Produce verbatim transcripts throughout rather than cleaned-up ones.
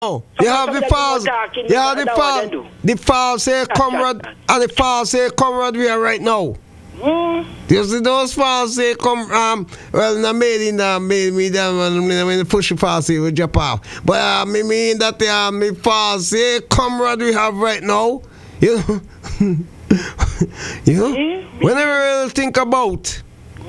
Oh, you have the false, you have the false, the false say comrade, and the false say comrade we are right now. Mm. You see those false say come, um, well, not made in the, made me them, when the push the false say we drop off. But uh, me mean that, uh, me false say comrade we have right now, you know, you know, Mm. whenever we really think about.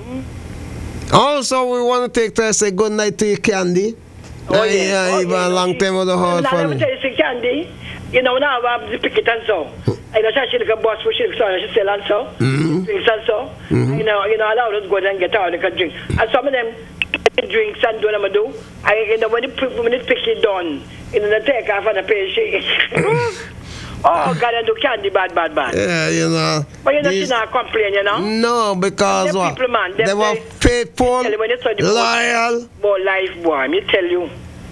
Also, we want to take to say good night to you, Candy. Oh, Uh, yes. yeah, Oh, even yes. a long time with the hard Now, let me funny. tell you, see, Candy, you know, now I'm the picket and so. I know she like a boss for she so she sell and so. Mm-hmm. Drinks and so. Mhm. You know, you know, allow us go there and get out and drink. And some of them drinks and do what I do. I, you know, when the when it pick it done, you know, they take off and they pay she. Oh, God, I do candy bad, bad, bad. Yeah, you know. But you know, these- she not complain, you know. No, because Them what? people, man, them they were they- faithful, Tell you when you saw the loyal. Boy, life, boy, me tell you.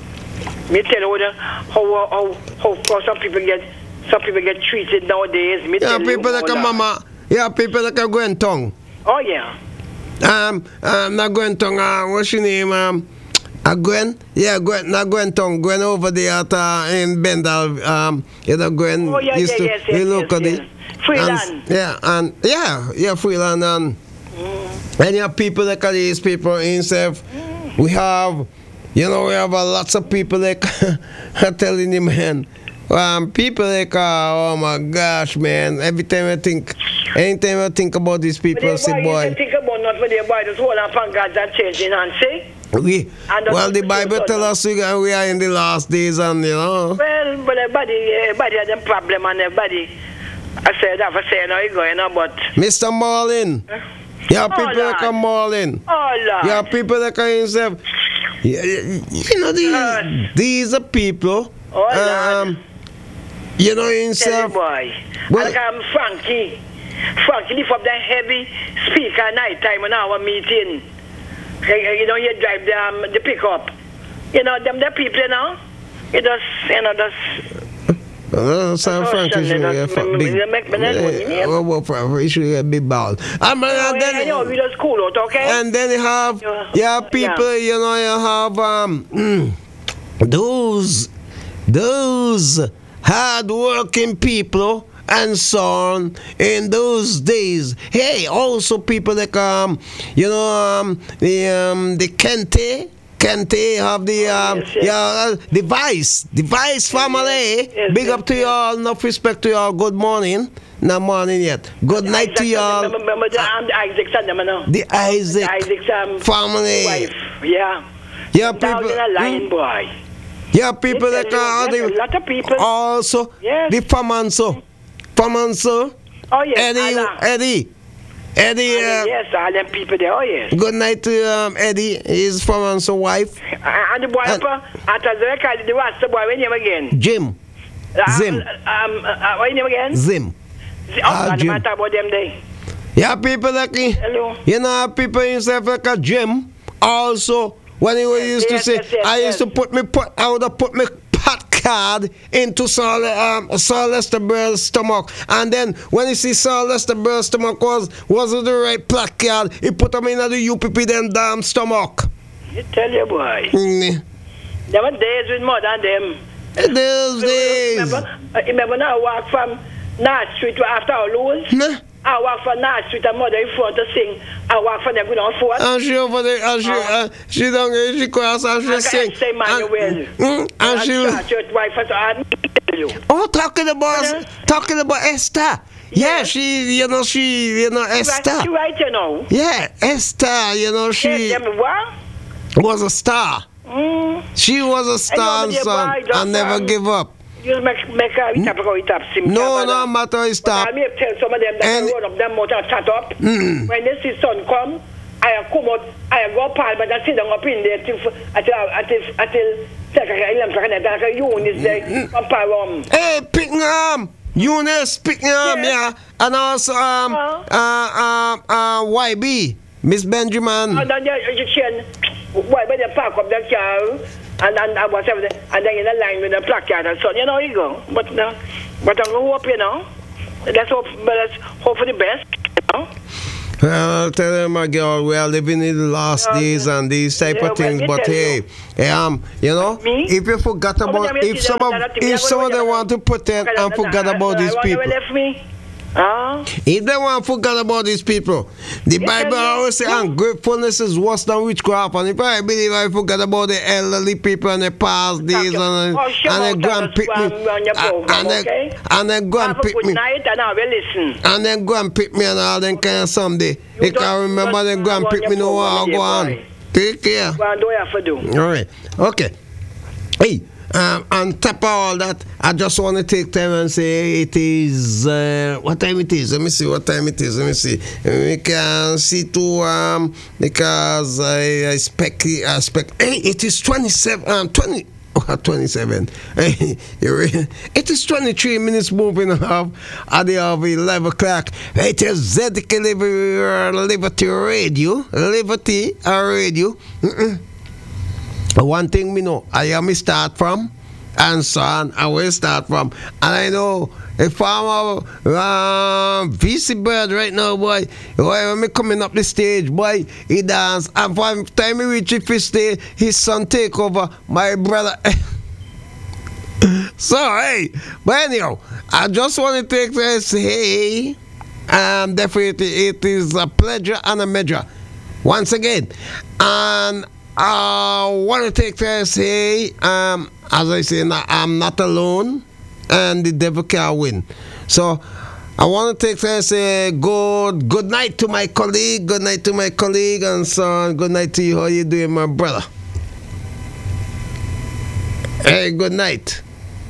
Me tell you how, how, how, how, how some people get, some people get treated nowadays. Me Yeah, tell you. people like a Mola. mama. Yeah, people like a Gwen Tongue. Oh, yeah. Um, um, not Gwen Tongue. Uh, what's your name? Um, uh, Gwen. Yeah, Gwen. Not Gwen Tongue. Gwen over there at uh, in Bendal. Um, you know, Gwen Oh, yeah, used yeah, to yes, yes, we look yes, at yes. it. Freeland. And, yeah, and yeah, yeah, Freeland and Mm. and you have people like these people in self. We have, you know, we have a lots of people like I'm telling you, man. Um, people like, uh, oh my gosh, man. Every time I think, anytime I think about these But people, I they say, boy, you boy, can think about not for their boy, just hold on upon God's and changing and see. we, And that's well, what the we Bible should tell do. us we are we are in the last days, and you know, Well, but everybody, everybody has them problem and everybody, I said, I say, no, you go, you know, but, Mister Marlin, you have Oh, people like a Lord. Marlin. oh, Lord. You have people like himself. You, you know, these, Lord. these are people. Oh, Lord. um, you know Tell you, himself. boy. Well- Like I'm Frankie. Frankie lift up that heavy speaker night time in our meeting. You you know, you drive the, um, the pickup. You know, them the people, you know. You just, you know, just. Uh, San Oh, Francisco, Sunday, yeah, that's- for me- big. me- me- me- me- me- me- Yeah, well, well, for issue, yeah, big ball. And, Oh, and yeah, I know, we then, just cool out, okay? and then you have, Yeah. you have people, you know, you have um, mm, those, those hard-working people and so on in those days. Hey, also people like um, you know, um, the um, the Kente. Kente have the um, yes, yes. yeah, uh, the Vice, the Vice family. yes, Big yes, up to yes. y'all. Enough respect to y'all. Good morning. Not morning yet. Good night to Isaac, y'all. Remember, remember the, um, the Isaac son, them, you know. The Isaac Isaac's um, family. wife, yeah. Yeah, Down people. in a lion, hmm? boy. Yeah, people Yes, that yes, are yes, a the lot of people. also Yes. the Famanso. Famanso. Oh, yes, Eddie, Allah. Eddie, Eddie. Allah, Uh, yes, all them people there, oh, yes. good night to um, Eddie, his Famanso wife, And the boy, And- uh, after the record, the what's the boy, when name again? Jim, Um, Zim. Um, uh, what name again? Zim. Oh, Ah, God, Jim. matter about them day. Yeah, people like eh, Hello. you know, people himself like a Jim. Also, when he was used yes, to say, yes, yes, I used yes. to put me put, I would have put me pot card into Saul, um, Saul Lester Burr's stomach, and then when he see Saul Lester Burr's stomach was wasn't the right placard, he put them in the U P P them damn stomach. You tell your boy. Mm. There were days with more than them. Those days. Remember, uh, remember now I walk from North Street after our lose? Nah. I walk from North Street and mother in front to sing. I walk from there going on forward. And she over there, and she, uh, she don't get, she cross and she I sing. can't say Manuel. And, mm, and she, And church wife, so I tell you. oh, talking about, Yeah. talking about Esther. Yeah, Yeah. she, you know, she, you know, Right, Esther. she right, you know. Yeah, Esther, you know, she Yes, them what? was a star. Mm. She was a star, dear son, boy, just, and never um, give up. You make make a it up go it up sim. No, no matter his But stop. I may tell some of them that And- they run up them motor and shut up. Mm. When they see sun come, I come out, I go pal, but I sit down up in there till until until until take a lamp like that. Like you is there, come parom. Hey, Pickingham, Eunice Pickingham, Yes. yeah, and also um, Uh-huh. uh, uh, uh, Y B, Miss Benjamin. And then you you can why when they park up their car and and and whatever, and then in a line with the placard and so you know you go. But no, but I hope you know. Let's hope, but let's hope for the best. You know. Well, I'll tell you, my girl, we are living in the last Yeah, days and these type yeah, of things. well, me But tell hey, you. hey, um, you know, Me? if you forgot How about, much if some of, if some of them want to pretend and forget about these people, left me. Huh? if they want to forget about these people, the Bible tell me. always say ungratefulness is worse than witchcraft. And if I believe I forget about the elderly people and the past days your- and oh, shut and they up, go and Thomas, pick me, go on- on your program, and they okay? and they go and Have a pick good me. night and I will listen. And then go and pick me and all them kind of someday. They don't- can remember you they don't go and go on pick your me no program, more. dear Go on. boy. Take care. Well, do you have to do? All right. Okay. Hey, um, on top of all that, I just want to take time and say it is uh, what time it is. Let me see what time it is. Let me see. We can see too um because I I spec I spec. Hey, it is twenty-seven. Um, twenty. Oh, twenty-seven. Hey, you re- it is twenty-three minutes moving off at the hour of eleven o'clock. It is Z K Liberty Radio. Liberty Radio. Mm-mm. One thing we know, I am start from, and son, I will start from. And I know if I'm a um, V C Bird right now, boy, boy, when me coming up the stage, boy, he dance. And from the time he reach the first stage, his son take over, my brother. So, hey, but anyhow, I just want to take this, hey, um, definitely it is a pleasure and a measure. Once again, and I want to take this, hey, um, as I say, now, I'm not alone, and the devil can't win. So, I want to take this, say, good, good night to my colleague, good night to my colleague, and son, good night to you. How you doing, my brother? Hey, good night.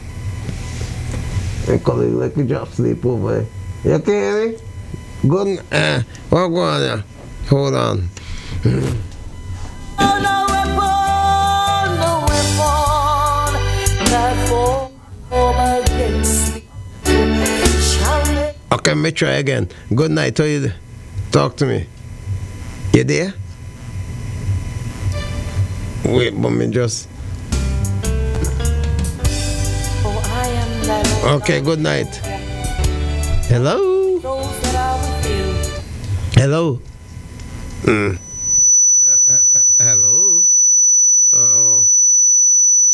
Hey, colleague, like you just sleep over. You okay, Henry? Good. Uh, what go on there? Hold on. Oh, no weapon, no weapon that form against thee shall never. Okay, let me try again. Good night. How you? Talk to me. You there? Wait, but me just. For I am thy Lord. Okay, good night. Hello? Those that are with you. Hello? Mm.